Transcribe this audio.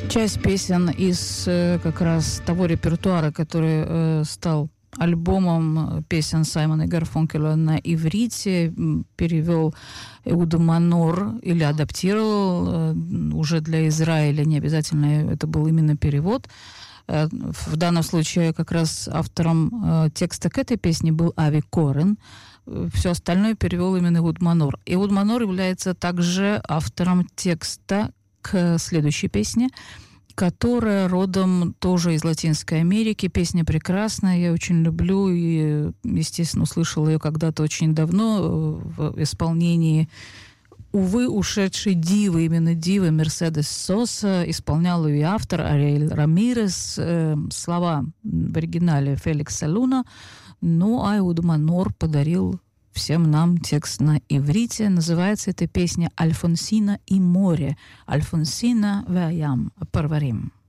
Часть песен из как раз того репертуара, который стал альбомом песен Саймона и Гарфункеля на иврите, перевел Эуд Манор или адаптировал уже для Израиля. Не обязательно это был именно перевод. В данном случае как раз автором текста к этой песне был Ави Корен. Все остальное перевел именно Эуд Манор. Эуд Манор является также автором текста к следующей песне, которая родом тоже из Латинской Америки. Песня прекрасная, я очень люблю и, естественно, услышала ее когда-то очень давно в исполнении, увы, ушедшей дивы, именно дивы Мерседес Соса. Исполнял ее автор Ариэль Рамирес. Слова в оригинале Феликса Луна. Ну, а Эуд Манор подарил всем нам текст на иврите. Называется эта песня «Альфонсина и море». «Альфонсина веаям парварим».